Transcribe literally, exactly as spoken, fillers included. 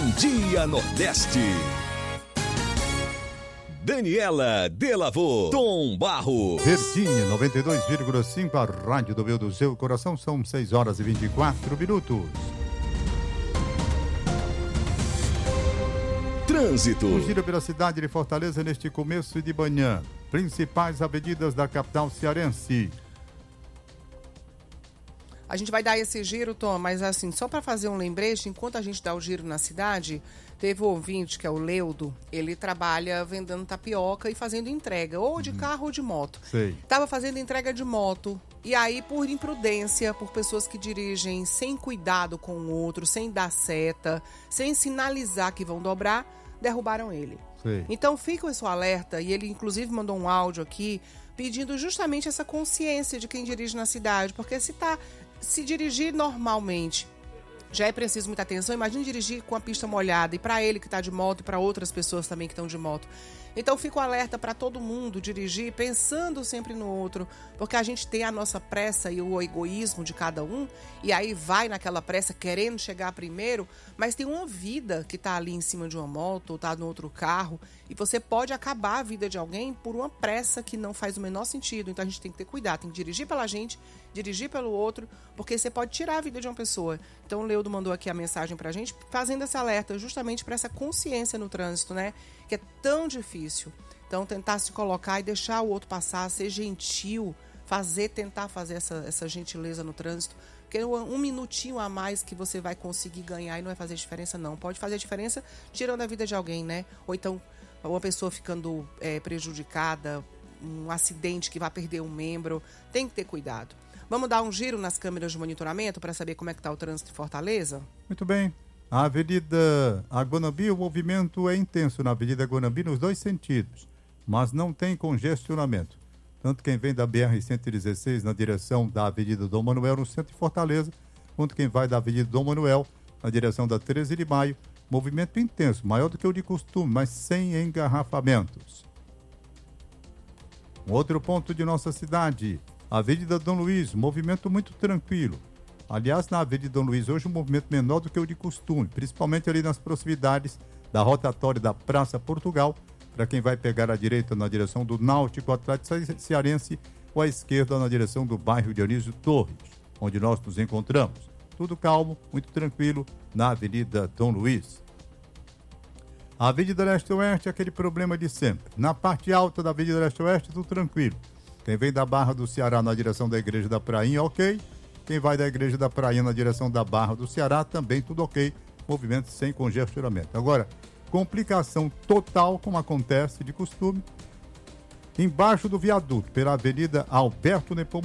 Bom Dia Nordeste. Daniela Delavô, Tom Barro. Verdinha, noventa e dois vírgula cinco, a rádio do meu do seu coração, são seis horas e vinte e quatro minutos. Trânsito. O giro pela cidade de Fortaleza neste começo de manhã. Principais avenidas da capital cearense. A gente vai dar esse giro, Tom, mas assim, só para fazer um lembrete, enquanto a gente dá o giro na cidade, teve um ouvinte, que é o Leudo, ele trabalha vendendo tapioca e fazendo entrega, ou de uhum. carro ou de moto. Sei. Tava fazendo entrega de moto, e aí por imprudência, por pessoas que dirigem sem cuidado com o outro, sem dar seta, sem sinalizar que vão dobrar, derrubaram ele. Sei. Então fica esse alerta, e ele inclusive mandou um áudio aqui, pedindo justamente essa consciência de quem dirige na cidade, porque se tá... Se dirigir normalmente já é preciso muita atenção, imagine dirigir com a pista molhada, e para ele que está de moto e para outras pessoas também que estão de moto. Então fico alerta para todo mundo dirigir pensando sempre no outro, porque a gente tem a nossa pressa e o egoísmo de cada um, e aí vai naquela pressa querendo chegar primeiro, mas tem uma vida que está ali em cima de uma moto ou está no outro carro, e você pode acabar a vida de alguém por uma pressa que não faz o menor sentido. Então a gente tem que ter cuidado, tem que dirigir pela gente, dirigir pelo outro, porque você pode tirar a vida de uma pessoa. Então o Leudo mandou aqui a mensagem pra gente, fazendo esse alerta justamente para essa consciência no trânsito, né? Que é tão difícil. Então tentar se colocar e deixar o outro passar, ser gentil, fazer, tentar fazer essa, essa gentileza no trânsito, porque um minutinho a mais que você vai conseguir ganhar e não vai fazer diferença, não. Pode fazer diferença tirando a vida de alguém, né? Ou então uma pessoa ficando é, prejudicada, um acidente que vai perder um membro, tem que ter cuidado. Vamos dar um giro nas câmeras de monitoramento para saber como é que está o trânsito em Fortaleza? Muito bem. A Avenida Guanambi, o movimento é intenso na Avenida Guanambi nos dois sentidos, mas não tem congestionamento. Tanto quem vem da B R cento e dezesseis na direção da Avenida Dom Manuel, no centro de Fortaleza, quanto quem vai da Avenida Dom Manuel na direção da treze de maio, movimento intenso, maior do que o de costume, mas sem engarrafamentos. Um outro ponto de nossa cidade, a Avenida Dom Luiz, movimento muito tranquilo. Aliás, na Avenida Dom Luiz, hoje um movimento menor do que o de costume, principalmente ali nas proximidades da rotatória da Praça Portugal, para quem vai pegar a direita na direção do Náutico Atlético Cearense ou à esquerda na direção do bairro Dionísio Torres, onde nós nos encontramos. Tudo calmo, muito tranquilo na Avenida Dom Luiz. A Avenida Leste-Oeste é aquele problema de sempre. Na parte alta da Avenida Leste-Oeste, tudo tranquilo. Quem vem da Barra do Ceará na direção da Igreja da Prainha, ok. Quem vai da Igreja da Prainha na direção da Barra do Ceará, também tudo ok. Movimento sem congestionamento. Agora, complicação total, como acontece de costume, embaixo do viaduto, pela Avenida Alberto Nepomuceno.